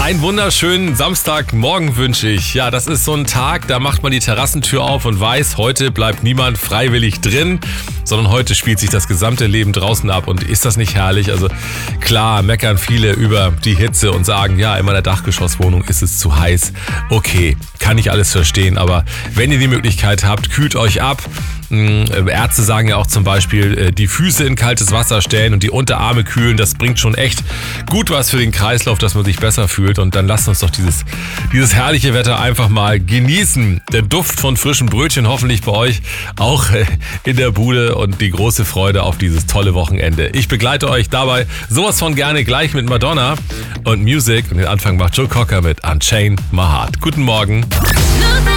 Einen wunderschönen Samstagmorgen wünsche ich. Ja, das ist so ein Tag, da macht man die Terrassentür auf und weiß, heute bleibt niemand freiwillig drin, sondern heute spielt sich das gesamte Leben draußen ab. Und ist das nicht herrlich? Also klar, meckern viele über die Hitze und sagen, ja, in meiner Dachgeschosswohnung ist es zu heiß. Okay, kann ich alles verstehen, aber wenn ihr die Möglichkeit habt, kühlt euch ab. Ärzte sagen ja auch zum Beispiel, die Füße in kaltes Wasser stellen und die Unterarme kühlen. Das bringt schon echt gut was für den Kreislauf, dass man sich besser fühlt. Und dann lasst uns doch dieses herrliche Wetter einfach mal genießen. Der Duft von frischen Brötchen hoffentlich bei euch auch in der Bude und die große Freude auf dieses tolle Wochenende. Ich begleite euch dabei sowas von gerne gleich mit Madonna und Music. Und den Anfang macht Joe Cocker mit Unchain My Heart. Guten Morgen.